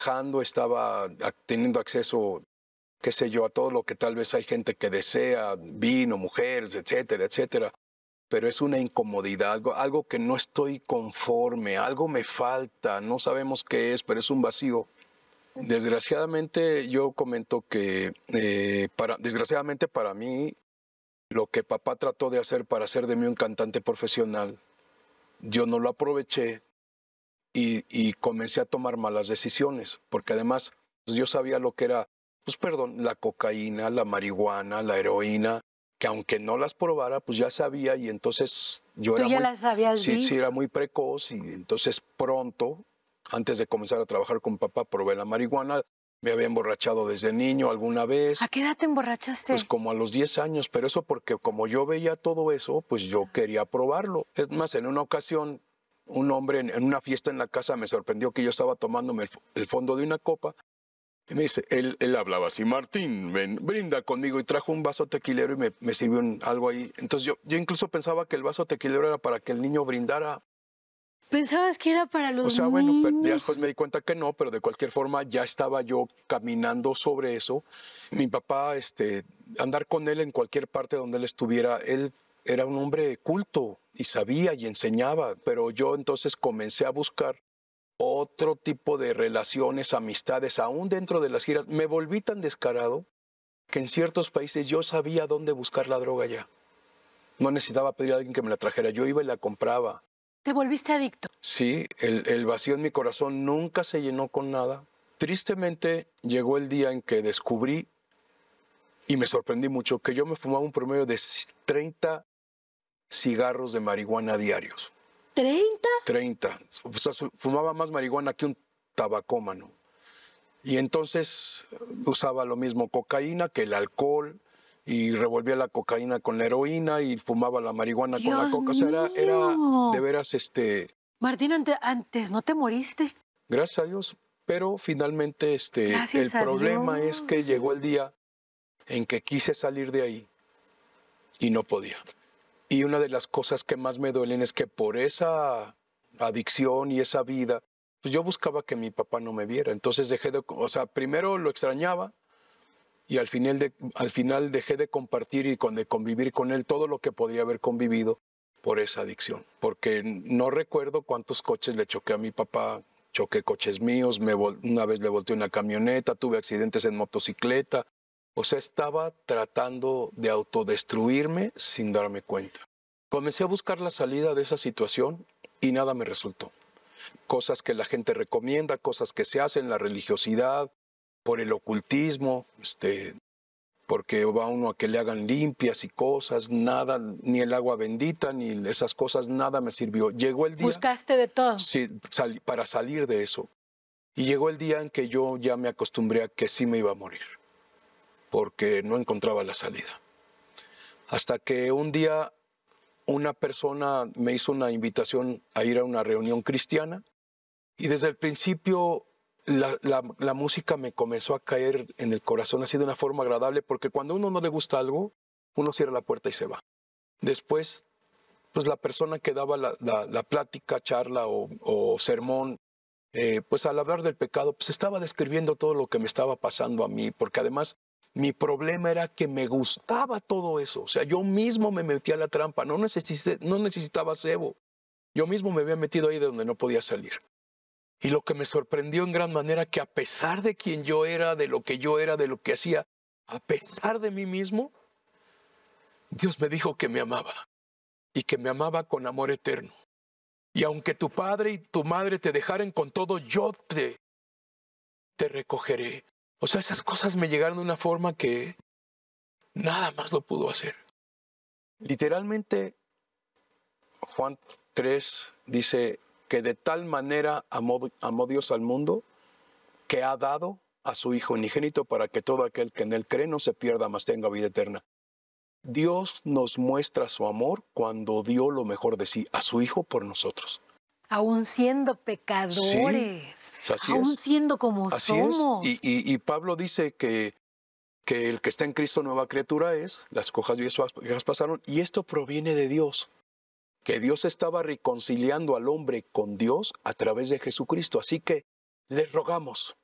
trabajando, estaba teniendo acceso, qué sé yo, a todo lo que tal vez hay gente que desea, vino, mujeres, etcétera, etcétera. Pero es una incomodidad, algo que no estoy conforme, algo me falta, no sabemos qué es, pero es un vacío. Desgraciadamente, yo comento que, desgraciadamente para mí, lo que papá trató de hacer para hacer de mí un cantante profesional, yo no lo aproveché y comencé a tomar malas decisiones, porque además yo sabía lo que era, pues perdón, la cocaína, la marihuana, la heroína, que aunque no las probara, pues ya sabía, y entonces yo Tú era ya muy, las habías sí, era visto. muy precoz, y entonces pronto, antes de comenzar a trabajar con papá, probé la marihuana. Me había emborrachado desde niño alguna vez, ¿A qué edad te emborrachaste? pues como a los 10 años, pero eso porque como yo veía todo eso, pues yo quería probarlo. Es más, en una ocasión, un hombre en una fiesta en la casa me sorprendió que yo estaba tomándome el fondo de una copa. Y me dice, él hablaba así: Martín, ven, brinda conmigo, y trajo un vaso tequilero y me sirvió algo ahí. Entonces yo incluso pensaba que el vaso tequilero era para que el niño brindara. ¿Pensabas que era para O los sea, bueno, ya niños? después me di cuenta que no, pero de cualquier forma ya estaba yo caminando sobre eso. Mi papá, andar con él en cualquier parte donde él estuviera, él era un hombre culto y sabía y enseñaba, pero yo entonces comencé a buscar otro tipo de relaciones, amistades, aún dentro de las giras. Me volví tan descarado que en ciertos países yo sabía dónde buscar la droga ya. No necesitaba pedir a alguien que me la trajera, yo iba y la compraba. ¿Te volviste adicto? Sí, el vacío en mi corazón nunca se llenó con nada. Tristemente llegó el día en que descubrí, y me sorprendí mucho, que yo me fumaba un promedio de 30 cigarros de marihuana diarios. ¿30? 30. O sea, fumaba más marihuana que un tabacómano. Y entonces usaba lo mismo cocaína que el alcohol, y revolvía la cocaína con la heroína y fumaba la marihuana con la ¡Dios coca. O sea, era de mío! veras, Martín, antes no te moriste. gracias a Dios. Pero finalmente el Gracias a problema es que Dios. llegó el día en que quise salir de ahí y no podía. Y una de las cosas que más me duelen es que por esa adicción y esa vida, pues yo buscaba que mi papá no me viera. Entonces primero lo extrañaba, y al final dejé de compartir y de convivir con él todo lo que podría haber convivido por esa adicción. Porque no recuerdo cuántos coches le choqué a mi papá. Choqué coches míos, una vez le volteé una camioneta, tuve accidentes en motocicleta. O sea, estaba tratando de autodestruirme sin darme cuenta. Comencé a buscar la salida de esa situación y nada me resultó. Cosas que la gente recomienda, cosas que se hacen, la religiosidad, por el ocultismo, porque va uno a que le hagan limpias y cosas, nada, ni el agua bendita, ni esas cosas, nada me sirvió. Llegó el día, Buscaste de todo. sí, para salir de eso. Y llegó el día en que yo ya me acostumbré a que sí me iba a morir, porque no encontraba la salida. Hasta que un día una persona me hizo una invitación a ir a una reunión cristiana, y desde el principio la música me comenzó a caer en el corazón así de una forma agradable, porque cuando a uno no le gusta algo, uno cierra la puerta y se va. Después, pues la persona que daba la plática, charla o sermón, pues al hablar del pecado, pues estaba describiendo todo lo que me estaba pasando a mí, porque además mi problema era que me gustaba todo eso. O sea, yo mismo me metí a la trampa, no necesitaba cebo. Yo mismo me había metido ahí de donde no podía salir. Y lo que me sorprendió en gran manera, que a pesar de quien yo era, de lo que yo era, de lo que hacía, a pesar de mí mismo, Dios me dijo que me amaba, y que me amaba con amor eterno. Y aunque tu padre y tu madre te dejaren con todo, yo te recogeré. O sea, esas cosas me llegaron de una forma que nada más lo pudo hacer. Literalmente, Juan 3 dice que de tal manera amó Dios al mundo, que ha dado a su Hijo unigénito, para que todo aquel que en él cree no se pierda, mas tenga vida eterna. Dios nos muestra su amor cuando dio lo mejor de sí, a su Hijo por nosotros. Aún siendo pecadores. Sí, así Aún es. siendo como Así es. somos. Y Pablo dice que el que está en Cristo nueva criatura es, las cosas viejas pasaron, y esto proviene de Dios, que Dios estaba reconciliando al hombre con Dios a través de Jesucristo. Así que les rogamos,